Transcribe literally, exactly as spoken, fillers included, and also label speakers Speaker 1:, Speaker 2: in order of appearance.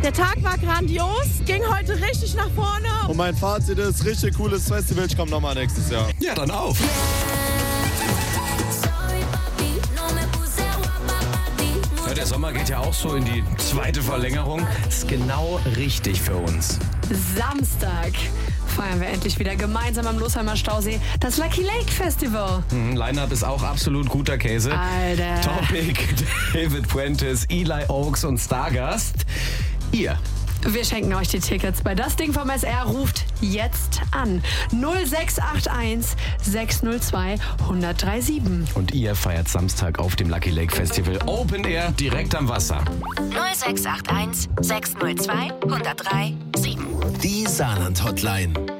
Speaker 1: Der Tag war grandios, ging heute richtig nach vorne.
Speaker 2: Und mein Fazit ist, richtig cooles Festival, ich komme nochmal nächstes Jahr.
Speaker 3: Ja, dann auf. Ja, der Sommer geht ja auch so in die zweite Verlängerung. Ist genau richtig für uns.
Speaker 4: Samstag feiern wir endlich wieder gemeinsam am Losheimer Stausee das Lucky Lake Festival.
Speaker 3: Mhm, Line-Up ist auch absolut guter Käse.
Speaker 4: Alter.
Speaker 3: Topic, David Puentes, Eli Oaks und Stargast. Ihr.
Speaker 4: Wir schenken euch die Tickets. Bei Das Ding vom S R ruft jetzt an. null sechs acht eins sechs null zwei eins null drei sieben.
Speaker 3: Und ihr feiert Samstag auf dem Lucky Lake Festival Open Air direkt am Wasser.
Speaker 5: null sechs acht eins sechs null zwei eins null drei sieben.
Speaker 6: Die Saarland-Hotline.